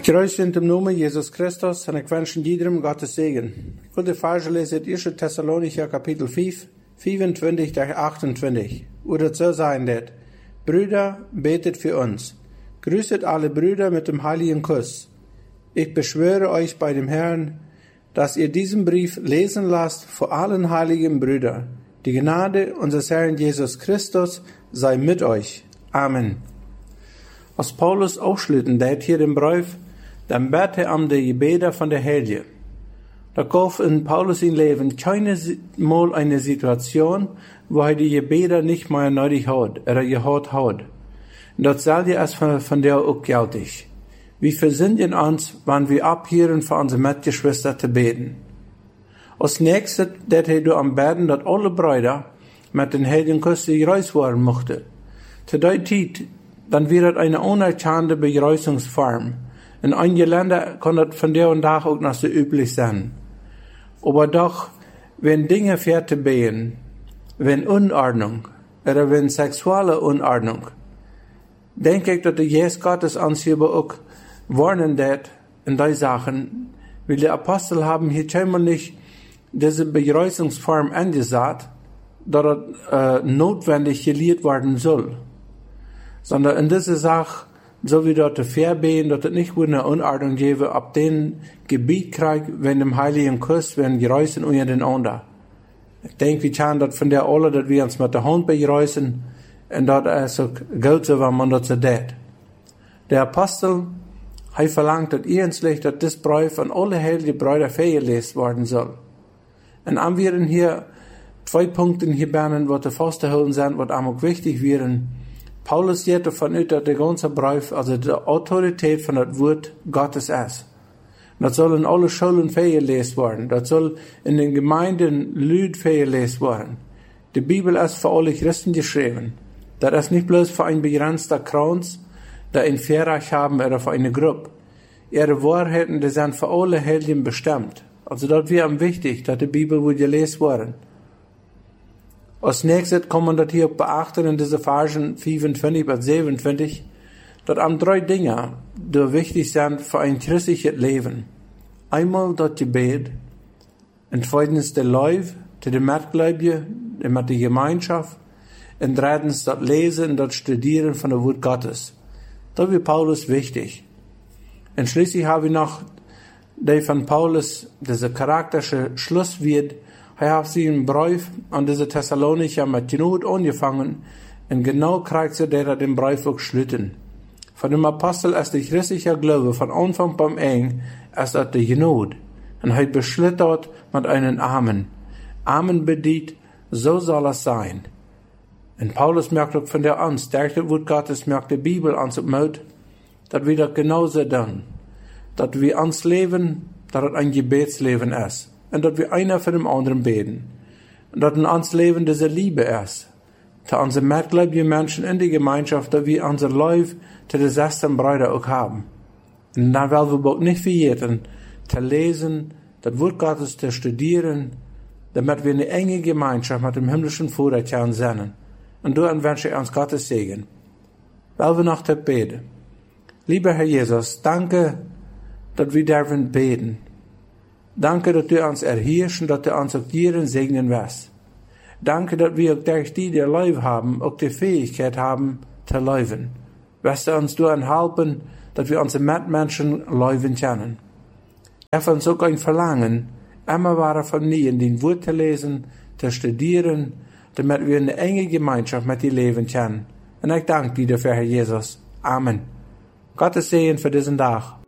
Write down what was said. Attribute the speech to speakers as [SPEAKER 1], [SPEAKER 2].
[SPEAKER 1] Kruis in dem Namen Jesus Christus en ik wens iedereen Gottes Segen. Ik wil de verse lezen uit 1 Thessalonicher kapitel 5, 24 tot 28. Wo das so sein wird. Brüder, betet für uns. Grüßet alle Brüder mit dem heiligen Kuss. Ich beschwöre euch bei dem Herrn, dass ihr diesen Brief lesen lasst vor allen heiligen Brüdern. Die Gnade unseres Herrn Jesus Christus sei mit euch. Amen. Als Paulus afsluiten deed hier den Brief, dan bad hij om de gebeden van de Heilige. Da gab in Paulus in Leben keine mal eine Situation, wo er die Gebete nicht mehr nötig hat, oder gehört hat. Das soll ja erst von der auch geltig. Wir versinnen uns, wenn wir abhören für unsere Mitgeschwister zu beten. Als nächstes, dat hij door am beden, dat alle Brüder mit den Heiligen Kuss gereist worden mochten. Zu der Zeit, dann wird das eine unerkannte Begrüßungsform. In einigen Ländern kann das von der und Tag auch noch so üblich sein. Aber doch, wenn Dinge fertig gehen, wenn Unordnung, oder wenn sexuelle Unordnung, denke ich, dass der Jesus Gottes uns hier auch warnen wird in die Sachen, weil die Apostel haben hier scheinbar nicht diese Begrüßungsform angesagt, dass das notwendig gelehrt werden soll. Sondern in dieser Sache, so wie dort verbeten, dass es nicht nur eine Unordnung gebe, ab dem Gebiet kriegt, wenn dem Heiligen Kuss, wenn Geräuschen unter den anderen. Ich denke, wir können das von der alle, dass wir uns mit der Hand begrüßen, und das ist auch gut so, wenn man das so tut. Der Apostel, er verlangt das ernstlich, dass das Brief an alle heiligen Brüder vorgelesen werden soll. Und haben wir hier 2 Punkte hier bernen, was festzuhalten sind, was auch wichtig wären. Paulus geht davon aus, dass der ganze Brief, also die Autorität von das Wort Gottes ist. Das soll in alle Schulen vorgelesen werden. Das soll in den Gemeinden Lüd vorgelesen werden. Die Bibel ist für alle Christen geschrieben. Das ist nicht bloß für ein begrenzter Kreis, der ein Verreich haben oder für eine Gruppe. Ihre Wahrheiten, die sind für alle Heiligen bestimmt. Also das wäre wichtig, dass die Bibel wohl gelesen werden. Als nächstes kann man das hier beachten in diese Versen 25 bis 27, dass am 3 Dinge, die wichtig sind für ein christliches Leben. Einmal das Gebet, und zweitens der Lauf, die Mitgläubige, mit der Gemeinschaft, und drittens das Lesen und das Studieren von der Wort Gottes. Das ist Paulus wichtig. Und schließlich habe ich noch die von Paulus, diese charakterische Schlusswort. Er hat sie einen Brief an diese Thessalonicher mit Genut angefangen, und genau kriegt sie der den Brief auch schlitten. Von dem Apostel ist der christliche Glaube von Anfang beim Ende, ist das die Genut. Und er beschlitt dort mit einem Amen. Amen bedient, so soll es sein. Und Paulus merkt auch von der Angst, der Wort Gottes merkt die Bibel ans Mut, dass wir das genauso tun. Dass wir ans Leben, dass es ein Gebetsleben ist. Und dass wir einer für den anderen beten. Und dass in uns Leben diese Liebe ist. Zu unseren mitgläubigen Menschen in der Gemeinschaft, dass wir unser Lauf zu den 16 Brüdern auch haben. Und dann wollen wir auch nicht vergessen, zu lesen, das Wort Gottes zu studieren, damit wir eine enge Gemeinschaft mit dem himmlischen Vater können sein. Und daran wünsche ich uns Gottes Segen. Wollen wir noch beten. Lieber Herr Jesus, danke, dass wir dürfen beten. Danke, dass du uns erhörst und dass du uns auch jeden segnen wirst. Danke, dass wir auch durch die Leben haben, auch die Fähigkeit haben, zu leben. Wirst du uns daran helfen, dass wir unsere Mitmenschen leben können. Hilf uns auch ein Verlangen, immer weiter von nie in den Wort zu lesen, zu studieren, damit wir eine enge Gemeinschaft mit dir leben können. Und ich danke dir dafür, Herr Jesus. Amen. Gottes Segen für diesen Tag.